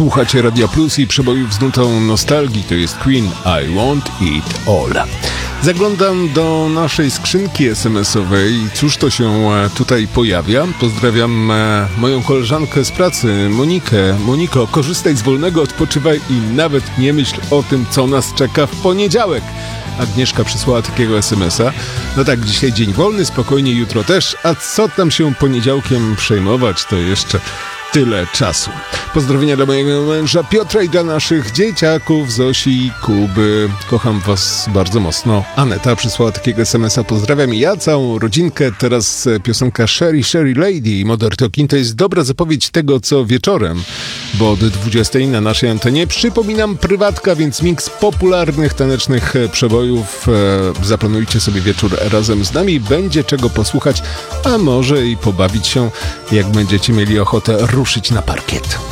Słuchacie Radia Plus i przebojów z nutą nostalgii. To jest Queen, I Want It All. Zaglądam do naszej skrzynki SMS-owej. Cóż to się tutaj pojawia? Pozdrawiam moją koleżankę z pracy, Monikę. Moniko, korzystaj z wolnego, odpoczywaj i nawet nie myśl o tym, co nas czeka w poniedziałek. Agnieszka przysłała takiego SMS-a. No tak, dzisiaj dzień wolny, spokojnie, jutro też. A co tam się poniedziałkiem przejmować, to jeszcze tyle czasu. Pozdrowienia dla mojego męża Piotra i dla naszych dzieciaków Zosi i Kuby. Kocham was bardzo mocno. Aneta przysłała takiego SMS-a. Pozdrawiam ja, całą rodzinkę. Teraz piosenka Sherry, Sherry Lady i Modern Talking to jest dobra zapowiedź tego, co wieczorem, bo od 20 na naszej antenie, przypominam, prywatka, więc miks popularnych tanecznych przebojów. Zaplanujcie sobie wieczór razem z nami. Będzie czego posłuchać, a może i pobawić się, jak będziecie mieli ochotę ruszyć na parkiet.